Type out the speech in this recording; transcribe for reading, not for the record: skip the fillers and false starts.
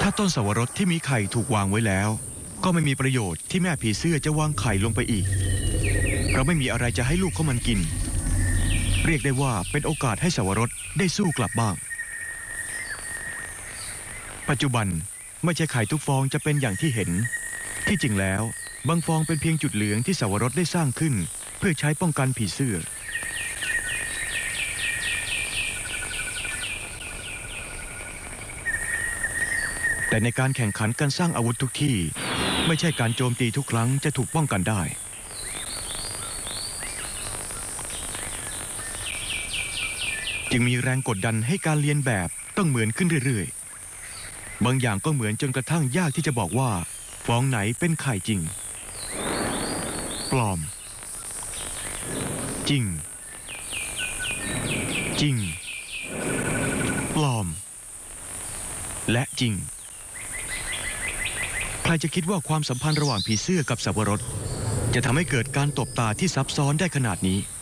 าต้นสวรสที่มีไข่ถูกวางไว้แล้วก็ไม่มีประโยชน์ที่แม่ผีเสื้อจะวางไข่ลงไปอีกเพราะไม่มีอะไรจะให้ลูกของมันกินเรียกได้ว่าเป็นโอกาสให้สวรสได้สู้กลับบ้างปัจจุบันไม่ใช่ไข่ทุกฟองจะเป็นอย่างที่เห็นที่จริงแล้วบางฟองเป็นเพียงจุดเหลืองที่สวรสได้สร้างขึ้นเพื่อใช้ป้องกันผีเสื้อแต่ในการแข่งขันการสร้างอาวุธทุกที่ไม่ใช่การโจมตีทุกครั้งจะถูกป้องกันได้จึงมีแรงกดดันให้การเรียนแบบต้องเหมือนขึ้นเรื่อยๆบางอย่างก็เหมือนจนกระทั่งยากที่จะบอกว่าฟองไหนเป็นไข่จริงปลอมจริงจริงปลอมและจริงใครจะคิดว่าความสัมพันธ์ระหว่างผีเสื้อกับสับปะรดจะทำให้เกิดการตบตาที่ซับซ้อนได้ขนาดนี้